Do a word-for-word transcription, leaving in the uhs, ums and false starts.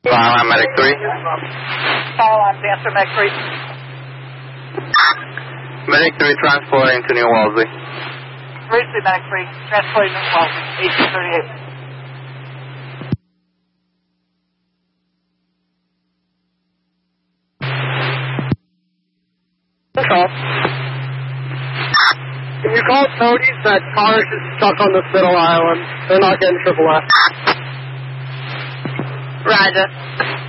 File Medic three. File on Dancer Medic three. Medic three transporting to New Wellesley. Seriously, Medic three, transporting to New Wellesley, eighteen thirty-eight. Call. Can you call Cody's that car is stuck on this middle island? They're not getting triple F. Roger.